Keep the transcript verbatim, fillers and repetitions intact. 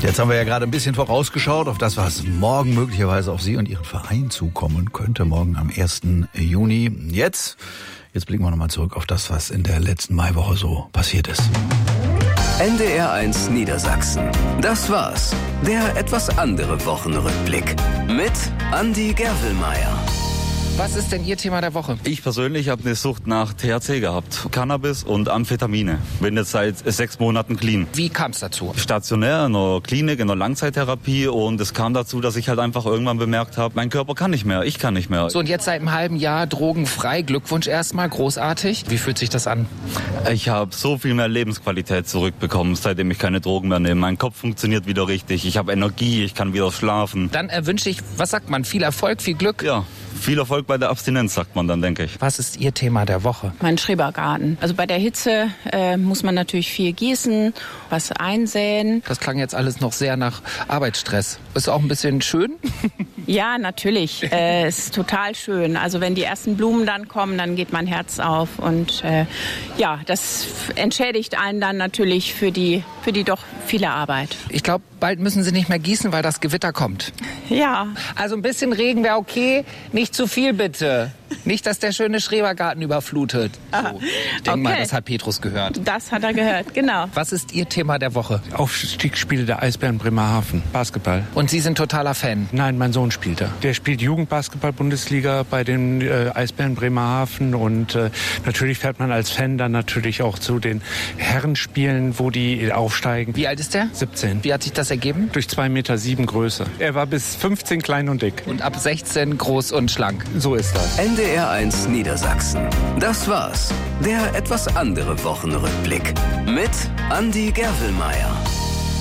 Jetzt haben wir ja gerade ein bisschen vorausgeschaut auf das, was morgen möglicherweise auf Sie und Ihren Verein zukommen könnte, morgen am ersten Juni. Jetzt, jetzt blicken wir nochmal zurück auf das, was in der letzten Maiwoche so passiert ist. N D R eins Niedersachsen. Das war's. Der etwas andere Wochenrückblick mit Andi Gerwelmeier. Was ist denn Ihr Thema der Woche? Ich persönlich habe eine Sucht nach T H C gehabt. Cannabis und Amphetamine. Bin jetzt seit sechs Monaten clean. Wie kam es dazu? Stationär in der Klinik, in der Langzeittherapie. Und es kam dazu, dass ich halt einfach irgendwann bemerkt habe, mein Körper kann nicht mehr, ich kann nicht mehr. So, und jetzt seit einem halben Jahr drogenfrei. Glückwunsch erstmal, großartig. Wie fühlt sich das an? Ich habe so viel mehr Lebensqualität zurückbekommen, seitdem ich keine Drogen mehr nehme. Mein Kopf funktioniert wieder richtig. Ich habe Energie, ich kann wieder schlafen. Dann erwünsche ich, was sagt man, viel Erfolg, viel Glück? Ja, viel Erfolg bei der Abstinenz, sagt man dann, denke ich. Was ist Ihr Thema der Woche? Mein Schrebergarten. Also bei der Hitze äh, muss man natürlich viel gießen, was einsäen. Das klang jetzt alles noch sehr nach Arbeitsstress. Ist auch ein bisschen schön? Ja, natürlich. äh, ist total schön. Also wenn die ersten Blumen dann kommen, dann geht mein Herz auf. Und äh, ja, das entschädigt einen dann natürlich für die, für die doch viele Arbeit. Ich glaube, bald müssen Sie nicht mehr gießen, weil das Gewitter kommt. Ja. Also ein bisschen Regen wäre okay, nicht zu viel bitte. Nicht, dass der schöne Schrebergarten überflutet. So. Ich denke Okay. mal, das hat Petrus gehört. Das hat er gehört, genau. Was ist Ihr Thema der Woche? Aufstiegsspiele der Eisbären Bremerhaven, Basketball. Und Sie sind totaler Fan? Nein, mein Sohn spielt da. Der spielt Jugendbasketball-Bundesliga bei den äh, Eisbären Bremerhaven und äh, natürlich fährt man als Fan dann natürlich auch zu den Herrenspielen, wo die aufsteigen. Wie alt ist der? siebzehn. Wie hat sich das ergeben? Durch zwei Meter sieben Größe. Er war bis fünfzehn klein und dick. Und ab sechzehn groß und schlank. So ist das. N D R eins Niedersachsen. Das war's. Der etwas andere Wochenrückblick mit Andi Gerwelmeier.